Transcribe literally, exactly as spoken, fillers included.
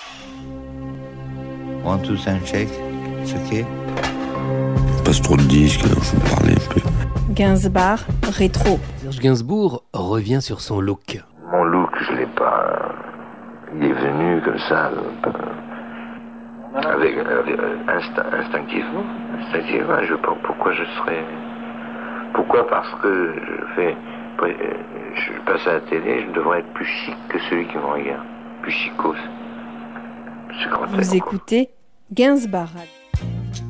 One, two, sound check. It's okay. Passe trop de disques, je vais parler un peu. Gainsbourg, rétro. Serge Gainsbourg revient sur son look. Mon look, je l'ai pas. Il est venu comme ça, avec, avec instinct, instinctivement. Instinctivement, je sais pas pourquoi je serais. Pourquoi? Parce que je fais. Je passe à la télé, je devrais être plus chic que celui qui me regarde. Plus chicos. Vous écoutez Gainsbourg.